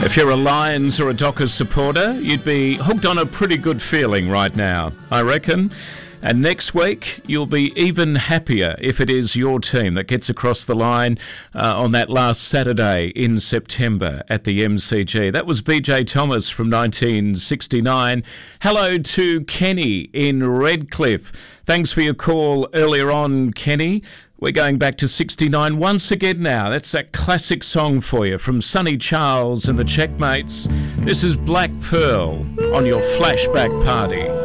If you're a Lions or a Dockers supporter, you'd be hooked on a pretty good feeling right now, I reckon. And next week, you'll be even happier if it is your team that gets across the line on that last Saturday in September at the MCG. That was BJ Thomas from 1969. Hello to Kenny in Redcliffe. Thanks for your call earlier on, Kenny. We're going back to 69 once again now. That's that classic song for you from Sonny Charles and the Checkmates. This is Black Pearl on your flashback party.